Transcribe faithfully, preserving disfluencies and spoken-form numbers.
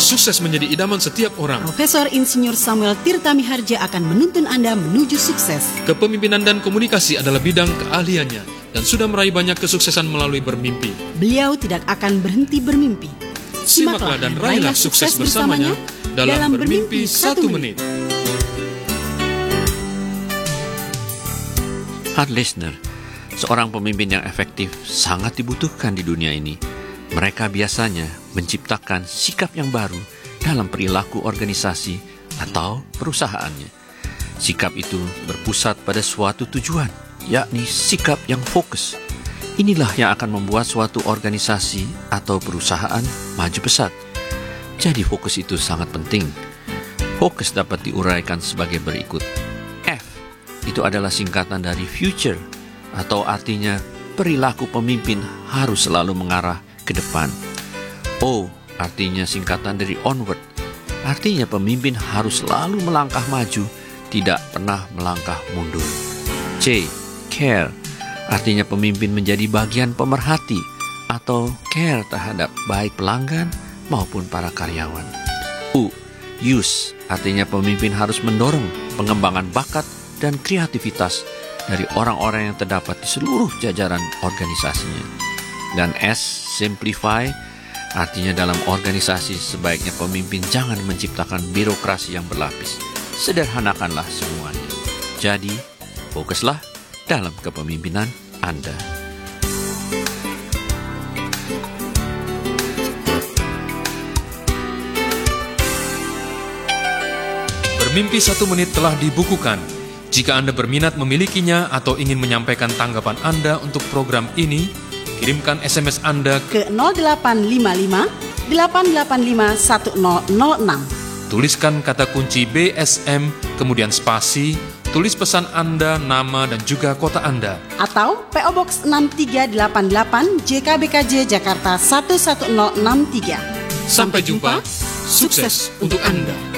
sukses menjadi idaman setiap orang. Profesor Insinyur Samuel Tirta Miharja akan menuntun Anda menuju sukses. Kepemimpinan dan komunikasi adalah bidang keahliannya dan sudah meraih banyak kesuksesan melalui bermimpi. Beliau tidak akan berhenti bermimpi. Simaklah dan raihlah sukses bersamanya dalam Bermimpi Satu Menit. Hard listener, seorang pemimpin yang efektif sangat dibutuhkan di dunia ini. Mereka biasanya menciptakan sikap yang baru dalam perilaku organisasi atau perusahaannya. Sikap itu berpusat pada suatu tujuan, yakni sikap yang fokus. Inilah yang akan membuat suatu organisasi atau perusahaan maju pesat. Jadi fokus itu sangat penting. Fokus dapat diuraikan sebagai berikut. F, itu adalah singkatan dari future, atau artinya perilaku pemimpin harus selalu mengarah ke depan. O, artinya singkatan dari onward, artinya pemimpin harus selalu melangkah maju, tidak pernah melangkah mundur. C, care, artinya pemimpin menjadi bagian pemerhati atau care terhadap baik pelanggan maupun para karyawan. U, use, artinya pemimpin harus mendorong pengembangan bakat dan kreativitas dari orang-orang yang terdapat di seluruh jajaran organisasinya. Dan S, simplify, artinya dalam organisasi sebaiknya pemimpin jangan menciptakan birokrasi yang berlapis. Sederhanakanlah semuanya. Jadi, fokuslah dalam kepemimpinan Anda. Bermimpi Satu Menit telah dibukukan. Jika Anda berminat memilikinya atau ingin menyampaikan tanggapan Anda untuk program ini, kirimkan S M S Anda ke nol delapan lima lima delapan delapan lima satu nol nol enam. Tuliskan kata kunci B S M, kemudian spasi, tulis pesan Anda, nama, dan juga kota Anda. Atau P O Box enam tiga delapan delapan J K B K J Jakarta satu satu nol enam tiga. Sampai jumpa, sukses untuk Anda.